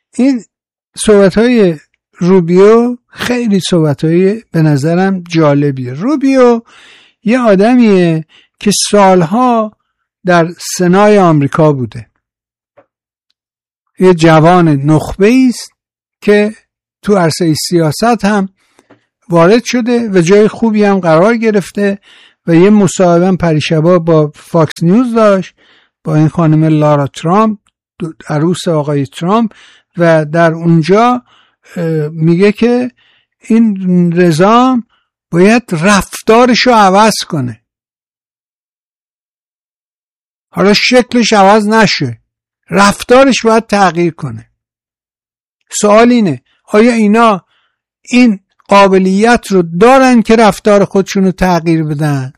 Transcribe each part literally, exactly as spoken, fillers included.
این صحبت‌های روبیو خیلی صحبت‌های به نظرم جالبیه. روبیو یه آدمیه که سالها در سنای آمریکا بوده، یه جوان نخبه‌ای است که تو عرصه سیاست هم وارد شده و جای خوبی هم قرار گرفته و یه مصاحبه پریشبا با فاکس نیوز داشت با این خانم لارا ترامپ، عروس آقای ترامپ، و در اونجا میگه که این رضا باید رفتارشو عوض کنه، حالا شکلش عوض نشه، رفتارش باید تغییر کنه. سوال اینه آیا اینا این قابلیت رو دارن که رفتار خودشونو تغییر بدن؟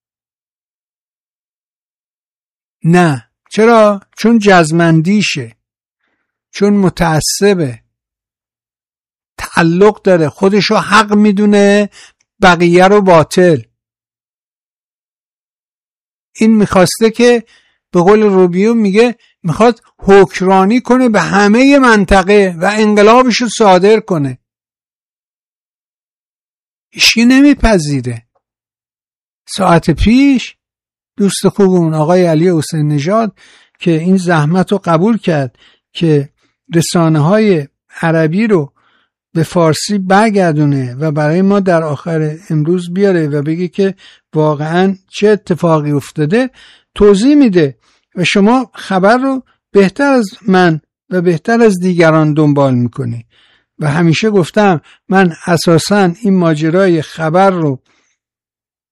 نه. چرا؟ چون جزمندیشه، چون متعصبه، تعلق داره، خودشو حق میدونه، بقیه رو باطل. این میخواسته که به قول روبیو میگه میخواد حکمرانی کنه به همه منطقه و انقلابشو صادر کنه. ایشی نمیپذیره. ساعت پیش دوست خوبمون آقای علی حسین نژاد که این زحمت رو قبول کرد که رسانه های عربی رو به فارسی برگردونه و برای ما در آخر امروز بیاره و بگه که واقعا چه اتفاقی افتاده، توضیح میده و شما خبر رو بهتر از من و بهتر از دیگران دنبال میکنی. و همیشه گفتم من اساساً این ماجرای خبر رو